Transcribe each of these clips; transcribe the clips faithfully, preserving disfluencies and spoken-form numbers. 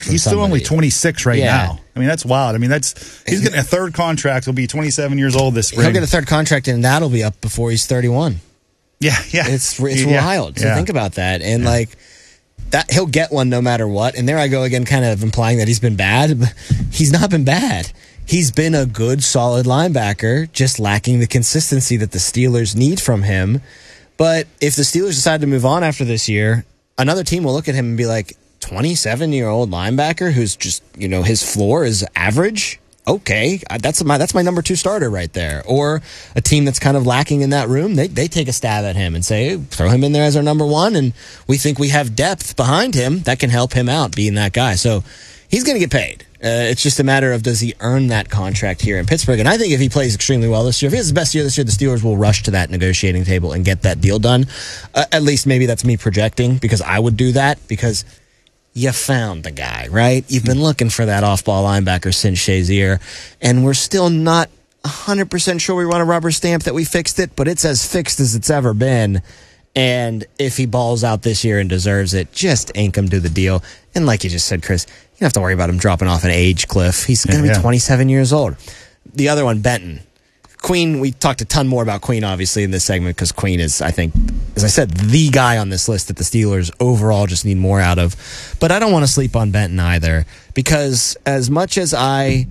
He's still only twenty-six right Yeah. now. I mean, that's wild. I mean, that's he's getting a third contract. He'll be twenty-seven years old this spring. He'll get a third contract, and that'll be up before he's thirty-one. Yeah, yeah. It's it's Yeah, wild to yeah. think about that. And, like, that he'll get one no matter what. And there I go again, kind of implying that he's been bad. But he's not been bad. He's been a good, solid linebacker, just lacking the consistency that the Steelers need from him. But if the Steelers decide to move on after this year, another team will look at him and be like, twenty-seven-year-old linebacker who's just, you know, his floor is average? Okay, that's my that's my number two starter right there. Or a team that's kind of lacking in that room, they they take a stab at him and say, hey, throw him in there as our number one, and we think we have depth behind him that can help him out being that guy. So he's going to get paid. Uh, it's just a matter of does he earn that contract here in Pittsburgh. And I think if he plays extremely well this year, if he has his best year this year, the Steelers will rush to that negotiating table and get that deal done. Uh, at least maybe that's me projecting, because I would do that, because you found the guy, right? You've been looking for that off-ball linebacker since Shazier, and we're still not one hundred percent sure we want a rubber stamp that we fixed it, but it's as fixed as it's ever been. And if he balls out this year and deserves it, just ink him to the deal. And like you just said, Chris, you don't have to worry about him dropping off an age cliff. He's going to Yeah, be yeah. twenty-seven years old. The other one, Benton. Queen, we talked a ton more about Queen, obviously, in this segment, because Queen is, I think, as I said, the guy on this list that the Steelers overall just need more out of. But I don't want to sleep on Benton either, because as much as I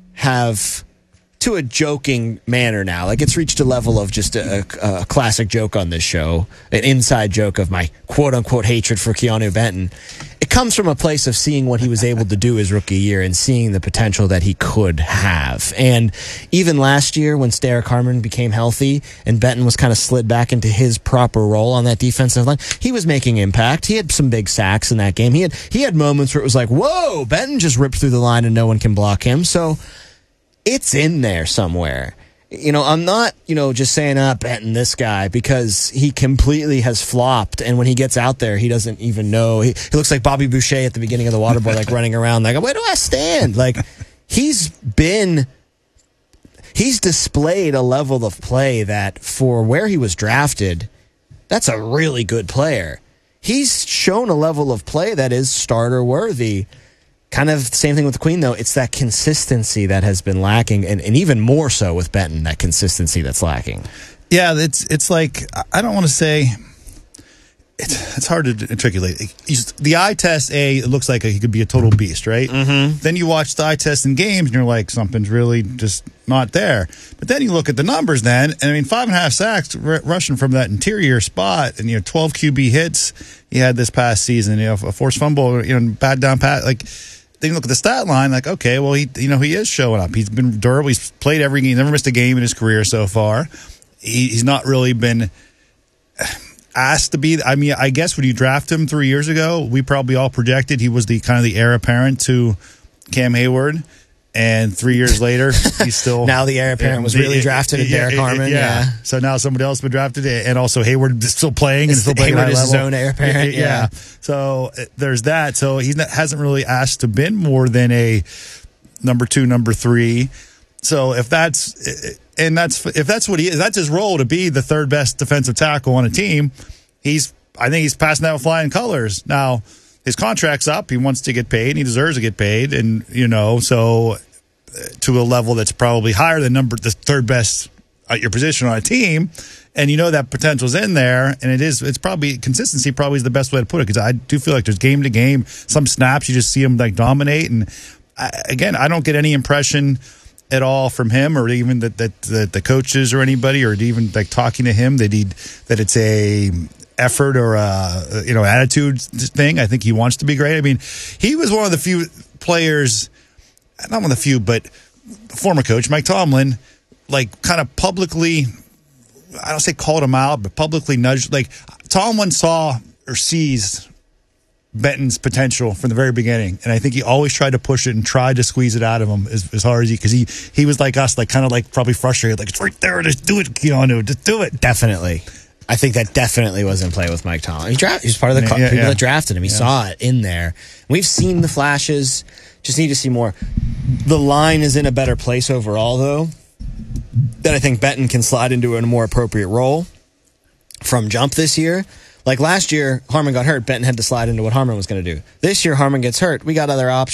have, to a joking manner now, like it's reached a level of just a, a, a classic joke on this show, an inside joke of my quote-unquote hatred for Keanu Benton. It comes from a place of seeing what he was able to do his rookie year and seeing the potential that he could have. And even last year when Derek Harmon became healthy and Benton was kind of slid back into his proper role on that defensive line, he was making impact. He had some big sacks in that game. He had he had moments where it was like, whoa, Benton just ripped through the line and no one can block him. So it's in there somewhere. You know, I'm not, you know, just saying, ah, Benton, this guy, because he completely has flopped. And when he gets out there, he doesn't even know. He, he looks like Bobby Boucher at the beginning of the Waterboy, like running around, like, where do I stand? Like, he's been, he's displayed a level of play that for where he was drafted, that's a really good player. He's shown a level of play that is starter worthy. Kind of the same thing with the Queen, though. It's that consistency that has been lacking, and, and even more so with Benton, that consistency that's lacking. Yeah, it's it's like, I don't want to say, it's, it's hard to articulate. He's, the eye test, A, it looks like he could be a total beast, right? Mm-hmm. Then you watch the eye test in games, and you're like, something's really just not there. But then you look at the numbers then, and I mean, five and a half sacks r- rushing from that interior spot, and you know, twelve Q B hits he had this past season, you know, a forced fumble, you know, bad down pat, like, then you look at the stat line, like, okay, well, he, you know, he is showing up. He's been durable. He's played every game. He's never missed a game in his career so far. He, he's not really been asked to be. I mean, I guess when you draft him three years ago, we probably all projected he was the kind of the heir apparent to Cam Hayward. And three years later, he's still now the heir apparent was really drafted in Derek Harmon. Yeah. yeah. So now somebody else been drafted, and also Hayward is still playing and still playing Hayward at is high his level. own heir apparent. Yeah. Yeah. So uh, there's that. So he hasn't really asked to been more than a number two, number three. So if that's and that's if that's what he is, that's his role, to be the third best defensive tackle on a team. He's I think he's passing that with flying colors. Now his contract's up. He wants to get paid. And he deserves to get paid. And you know so. To a level that's probably higher than number the third best at your position on a team, and you know that potential's in there, and it is it's probably consistency probably is the best way to put it, because I do feel like there's game to game some snaps you just see him like dominate, and I, again I don't get any impression at all from him or even that that the, the coaches or anybody or even like talking to him that he that it's a effort or a you know attitude thing. I think he wants to be great. I mean, he was one of the few players. Not one of the few, but former coach Mike Tomlin, like kind of publicly, I don't say called him out, but publicly nudged. Like Tomlin saw or sees Benton's potential from the very beginning, and I think he always tried to push it and tried to squeeze it out of him as, as hard as he, because he he was like us, like kind of like probably frustrated, like it's right there, just do it, Keanu, just do it. Definitely. I think that definitely was in play with Mike Tomlin. He, dra- he was part of the co- Yeah, yeah, people yeah. that drafted him. He Yeah. saw it in there. We've seen the flashes. Just need to see more. The line is in a better place overall, though, that I think Benton can slide into a more appropriate role from jump this year. Like last year, Harmon got hurt. Benton had to slide into what Harmon was going to do. This year, Harmon gets hurt. We got other options.